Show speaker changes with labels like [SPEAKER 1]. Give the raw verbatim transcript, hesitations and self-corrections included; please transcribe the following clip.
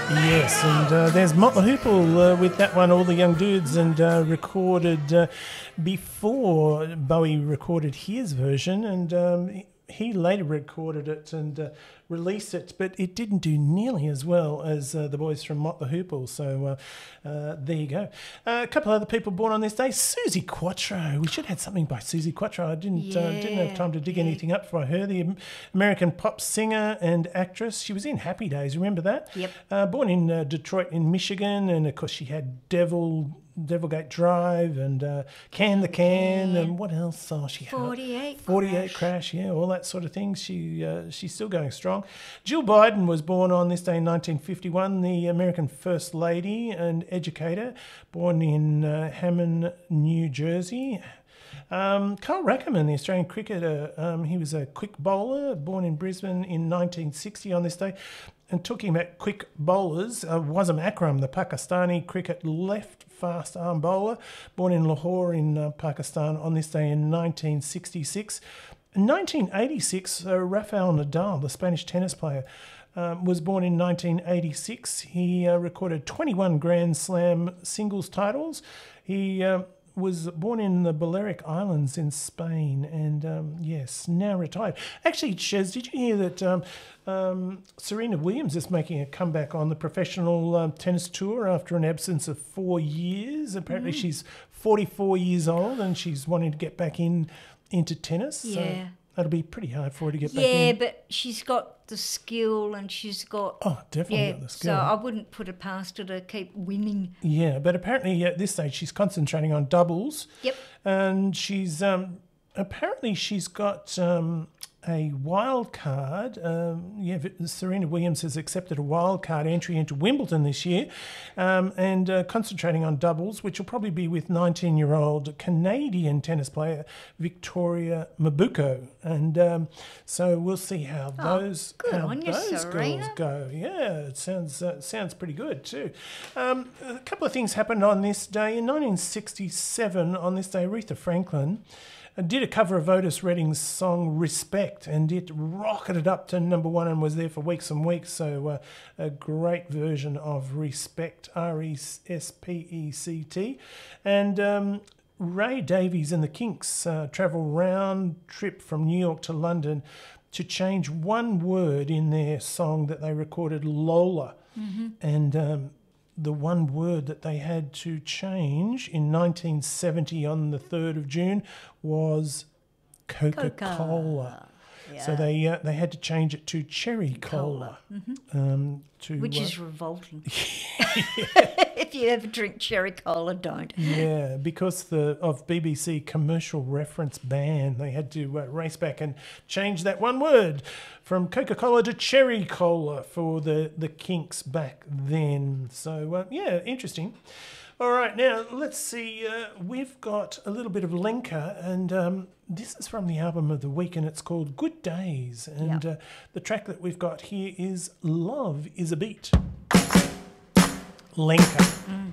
[SPEAKER 1] Yes, and uh, there's Mott the Hoople uh, with that one, All the Young Dudes, and uh, recorded uh, before Bowie recorded his version, and um, he later recorded it and uh, released it, but it didn't do nearly as well as uh, the boys from Mott the Hoople. So uh, uh, there you go. Uh, a couple other people born on this day. Suzi Quatro. We should have had something by Suzi Quatro. I didn't
[SPEAKER 2] Yeah,
[SPEAKER 1] uh, didn't have time to dig
[SPEAKER 2] yeah.
[SPEAKER 1] anything up for her. The American pop singer and actress. She was in Happy Days. Remember that?
[SPEAKER 2] Yep.
[SPEAKER 1] Uh, born in uh, Detroit in Michigan, and of course she had Devil. Devilgate Drive and uh, Can the Can and what else? Oh, she had
[SPEAKER 2] forty-eight
[SPEAKER 1] forty-eight Crash, yeah, all that sort of thing. She uh, she's still going strong. Jill Biden was born on this day in nineteen fifty-one, the American First Lady and educator, born in uh, Hammond, New Jersey. Um, Carl Rackerman, the Australian cricketer, um, he was a quick bowler, born in Brisbane in nineteen sixty on this day. And talking about quick bowlers, uh, Wasam Akram, the Pakistani cricket left fast arm bowler, born in Lahore in uh, Pakistan on this day in nineteen sixty-six. In nineteen eighty-six, uh, Rafael Nadal, the Spanish tennis player, um, was born in nineteen eighty-six. He uh, recorded twenty-one Grand Slam singles titles. He uh, was born in the Balearic Islands in Spain and, um, yes, now retired. Actually, Shez, did you hear that um, um, Serena Williams is making a comeback on the professional um, tennis tour after an absence of four years? Apparently
[SPEAKER 2] Mm.
[SPEAKER 1] she's forty-four years old and she's wanting to get back in into tennis.
[SPEAKER 2] Yeah.
[SPEAKER 1] So that'll be pretty hard for her to get back
[SPEAKER 2] Yeah,
[SPEAKER 1] in.
[SPEAKER 2] but she's got the skill and she's got...
[SPEAKER 1] Oh, definitely
[SPEAKER 2] yeah,
[SPEAKER 1] got the skill.
[SPEAKER 2] so I wouldn't put it past her to keep winning.
[SPEAKER 1] Yeah, but apparently at this stage she's concentrating on doubles.
[SPEAKER 2] Yep.
[SPEAKER 1] And she's um, apparently she's got um, a wild card. Um, yeah, Serena Williams has accepted a wild card entry into Wimbledon this year, um, and uh, concentrating on doubles, which will probably be with nineteen-year-old Canadian tennis player Victoria Mabuko. And um, so we'll see how
[SPEAKER 2] Oh,
[SPEAKER 1] those
[SPEAKER 2] good
[SPEAKER 1] how
[SPEAKER 2] on you,
[SPEAKER 1] those girls
[SPEAKER 2] Serena.
[SPEAKER 1] go. Yeah, it sounds uh, sounds pretty good too. Um, a couple of things happened on this day. In nineteen sixty-seven, on this day, Aretha Franklin uh, did a cover of Otis Redding's song "Respect," and it rocketed up to number one and was there for weeks and weeks. So uh, a great version of "Respect," R E S P E C T, and. Um, Ray Davies and the Kinks uh, travel round trip from New York to London to change one word in their song that they recorded, Lola.
[SPEAKER 2] Mm-hmm.
[SPEAKER 1] And um, the one word that they had to change in nineteen seventy on the third of June was Coca-Cola.
[SPEAKER 2] Coca.
[SPEAKER 1] So
[SPEAKER 2] Yeah.
[SPEAKER 1] they uh, they had to change it to Cherry Cola.
[SPEAKER 2] Mhm.
[SPEAKER 1] Um, to,
[SPEAKER 2] Which
[SPEAKER 1] uh,
[SPEAKER 2] is revolting. If you ever drink cherry cola, don't.
[SPEAKER 1] Yeah, because the of B B C commercial reference ban, they had to uh, race back and change that one word from Coca-Cola to Cherry Cola for the, the Kinks back then. So, uh, yeah, interesting. All right, now let's see. Uh, we've got a little bit of Lenka, and um, this is from the album of the week, and it's called Good Days. And
[SPEAKER 2] Yeah.
[SPEAKER 1] uh, the track that we've got here is Love is a Beat. Lenka.
[SPEAKER 2] Mm.